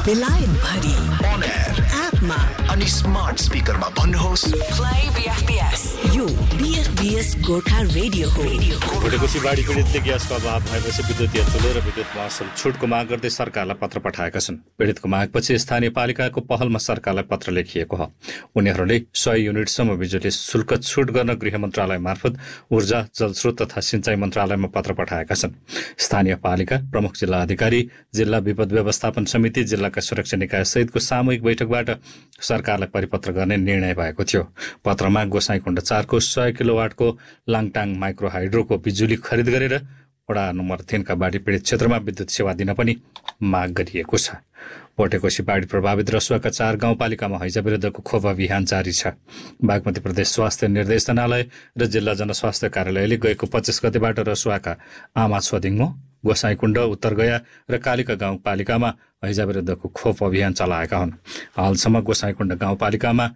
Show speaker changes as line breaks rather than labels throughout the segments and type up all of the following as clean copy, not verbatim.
बेलायत भरि
On air
एपमा
अनि स्मार्ट स्पिकरमा भन्नुहोस्
प्ले बीएफबीएस यो बीएफबीएस गोर्खा रेडियो हो।
भुटेकोसी बाढी पीडितले ग्यासको अभाव भएपछि विद्युतीय चुलो र विद्युत महसुल छुटको माग गर्दै सरकारलाई पत्र पठाएका छन्। पीडितको मागपछि स्थानीय पालिकाको पहलमा सरकारलाई पत्र लेखिएको हो। उनीहरूले 100 युनिटसम्म बिजुली शुल्क छुट गर्न गृह मन्त्रालय मार्फत ऊर्जा, जलस्रोत तथा सिंचाई मन्त्रालयमा पत्र पठाएका छन्। स्थानीय पालिका, प्रमुख जिल्ला अधिकारी, जिल्ला विपद व्यवस्थापन समिति, जिल्लाका सुरक्षा निकाय सहितको सामूहिक बैठकबाट सरकारलाई परिपत्र गर्ने निर्णय भएको थियो। पत्रमा गोसाइँकुण्ड 4 को 100 किलोवाटको लाङटाङ माइक्रो हाइड्रोको बिजुली खरिद गरेर वडा नम्बर 3 का बाढी पीडित क्षेत्रमा विद्युत सेवा दिन पनि माग गरिएको छ। भोटेकोसी बाढी प्रभावित रसुवाका 4 गाउँपालिकामा हैजा विरुद्धको खोप अभियान जारी छ। बागमती प्रदेश स्वास्थ्य निर्देशनालय र जिल्ला जनस्वास्थ्य कार्यालयले गएको 25 गतेबाट रसुवाका आमा छोदिङमो, गोसाइँकुण्ड, उत्तरगया र कालिका गाउँपालिकामा हैजा विरुद्धको खोप अभियान चलाएका हुन्। हालसम्म गोसाइँकुण्ड गाउँपालिकामा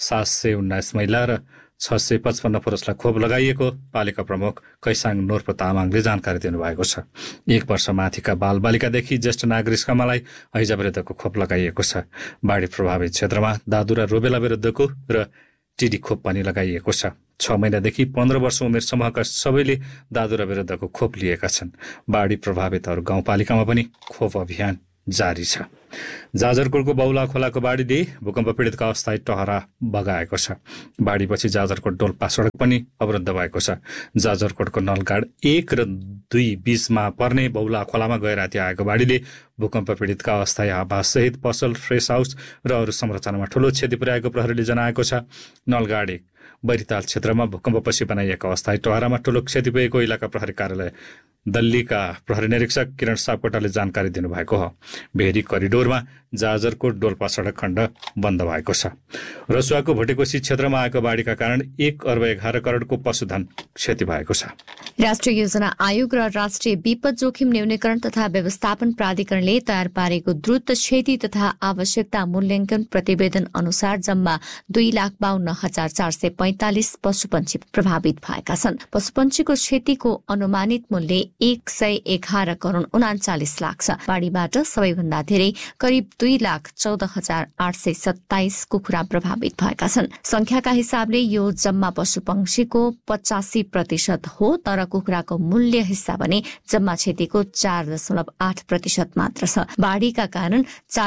719 महिला र 655 पुरुषलाई खोप लगाइएको पालिका प्रमुख कैसाङ नोर्पो तामाङले जानकारी दिनुभएको छ। 1 वर्ष माथिका बालबालिकादेखि ज्येष्ठ नागरिकसम्मलाई हैजा विरुद्धको खोप लगाइएको छ। बाढी प्रभावित क्षेत्रमा दादु र रुबेला विरुद्धको र टिडी खोप पनि लगाइएको छ। 6 महिनादेखि 15 वर्ष उमेर समूहका सबैले दादुरा विरुद्धको खोप लिएका छन्। बाढी प्रभावित अरू गाउँपालिकामा पनि खोप अभियान जारी छ। जाजरकोटको बौला खोलाको बाढीले भूकम्प पीडितका अस्थायी टहरा बगाएको छ। बाढीपछि जाजरकोट डोल्पा सडक पनि अवरुद्ध भएको छ। जाजरकोटको नलगाड 1 र 2 बीचमा पर्ने बौला खोलामा गए राति आएको बाढीले भूकम्प पीडितका अस्थायी आवाससहित पसल, फ्रेस हाउस र अरू संरचनामा ठूलो क्षति पुर्याएको प्रहरीले जनाएको छ। नलगाड 1 बैरिताल क्षेत्रमा भूकम्पपछि बनाइएको अस्थायी टहरामा ठूलो क्षति पुगेको इलाका प्रहरी कार्यालय दिल्लीका प्रहरी निरीक्षक किरण सापकोटाले जानकारी दिनुभएको हो। भेरी करिडोरमा जाजरकोट डोल्पा सडक खण्ड बन्द भएको छ। रसुवाको भोटेकोसी क्षेत्रमा आएको बाढीका कारण 1 अर्ब 11 करोडको पशुधन क्षति भएको छ।
राष्ट्रिय योजना आयोग र राष्ट्रिय विपद जोखिम न्यूनीकरण तथा व्यवस्थापन प्राधिकरणले तयार पारेको द्रुत क्षति तथा आवश्यकता मूल्याङ्कन प्रतिवेदन अनुसार जम्मा 2,52,445 पशुपन्छी प्रभावित भएका छन्। पशुपन्छीको क्षतिको अनुमानित मूल्य 111 करोड 39 लाख छ। बाढीबाट सबैभन्दा धेरै करिब 2,14,827 कुखुरा प्रभावित भएका छन्। संख्याका हिसाबले यो जम्मा पशुपक्षीको 85% हो, तर कुखुराको मूल्य हिस्सा भने जम्मा क्षतिको 4.8% मात्र छ। बाढीका कारण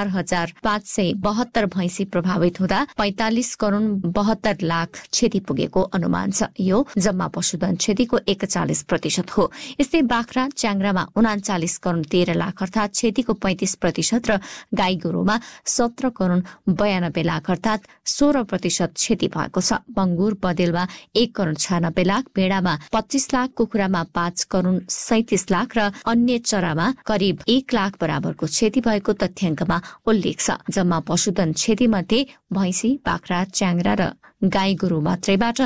4,572 भैंसी प्रभावित हुँदा 45 करोड 72 लाख क्षति पुगेको अनुमान छ। यो जम्मा पशुधन क्षतिको 41% हो। यस्तै बाख्रा, च्याङ्ग्रामा 39 करोड 13 लाख अर्थात क्षतिको 35% र गाई गोरुमा 17 करोड 92 लाख अर्थात 16% क्षति भएको छ। बङ्गुर बदेलमा 1 करोड 96 लाख, भेडामा 25 लाख, कुखुरामा 5 करोड 37 लाख र अन्य चरामा करिब 1 लाख बराबरको क्षति भएको तथ्याङ्कमा उल्लेख छ। जम्मा पशुधन क्षति मध्ये भैंसी, बाख्रा, च्याङ्ग्रा र गाई गोरु मात्रैबाट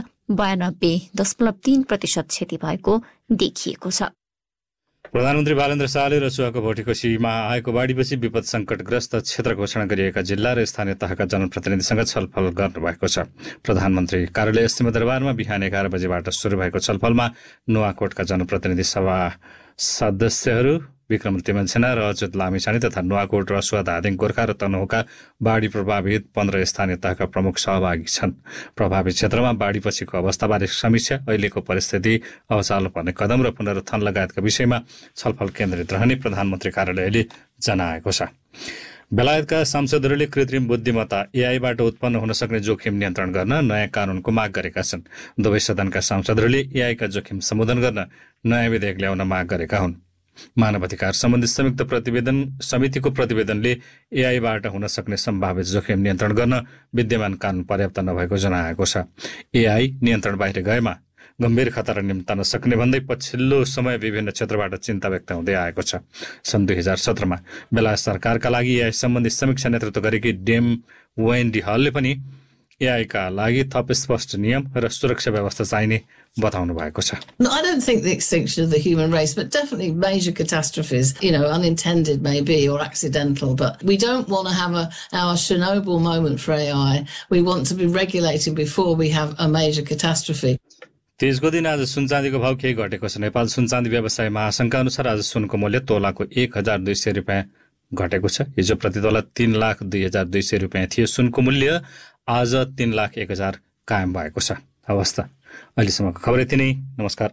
92.3% क्षति भएको देखिएको छ।
प्रधानमन्त्री बालेन्द्र शाहले रसुवाको भोटेकोसीमा आएको बाढीपछि विपद संकटग्रस्त क्षेत्र घोषणा गरिएका जिल्ला र स्थानीय तहका जनप्रतिनिधिसँग छलफल गर्नुभएको छ। प्रधानमन्त्री कार्यालय सिंहदरबारमा बिहान 11 बजेबाट सुरु भएको छलफलमा नुवाकोटका जनप्रतिनिधि सभा सदस्यहरू विक्रम तिमनसेना र अच्युत लामिछाने तथा नुवाकोट, रसुवा, धादिङ, गोर्खा र तनहुँका बाढी प्रभावित 15 स्थानीय तहका प्रमुख सहभागी छन्। प्रभावित क्षेत्रमा बाढीपछिको अवस्थाबारे समीक्षा, अहिलेको परिस्थिति, अब चाल्नुपर्ने कदम र पुनरुत्थान लगायतका विषयमा छलफल केन्द्रित रहने प्रधानमन्त्री कार्यालयले जनाएको छ। बेलायतका सांसदहरूले कृत्रिम बुद्धिमत्ता एआईबाट उत्पन्न हुन सक्ने जोखिम नियन्त्रण गर्न नयाँ कानूनको माग गरेका छन्। दुवै सदनका सांसदहरूले एआईका जोखिम सम्बोधन गर्न नयाँ विधेयक ल्याउन माग गरेका हुन्। मानव अधिकार सम्बन्धी संयुक्त प्रतिवेदन समितिको प्रतिवेदनले एआईबाट हुन सक्ने सम्भावित जोखिम नियन्त्रण गर्न विद्यमान कानून पर्याप्त नभएको जनाएको छ। एआई नियन्त्रण बाहिर गएमा गम्भीर खतरा निम्तान सक्ने भन्दै पछिल्लो समय विभिन्न क्षेत्रबाट चिन्ता व्यक्त हुँदै आएको छ। सन् 2017मा बेलायत सरकारका लागि एआई सम्बन्धी समीक्षा नेतृत्व गरेकी डेम वेन्डी हलले पनि एआईका लागि थप स्पष्ट नियम र सुरक्षा व्यवस्था चाहिने बताउनु भएको छ।
No, I don't think the extinction of the human race, but definitely major catastrophes, unintended maybe or accidental, but we don't want to have our Chernobyl moment for AI. We want to be regulated before we have a major catastrophe.
तेजको दिन आज सुन चाँदीको भाव केही घटेको छ। नेपाल सुन चाँदी व्यवसाय महासंघका अनुसार आज सुनको मूल्य तोलाको 1,200 रुपियाँ घटेको छ। हिजो प्रति तोला 3,02,200 रुपियाँ थियो सुनको मूल्य, आज 3,01,000 कायम भएको छ। अवस्था अहिलेसम्मको खबर यति नै। नमस्कार।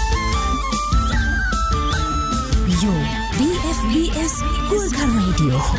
यो BFBS गोर्खा रेडियो हो।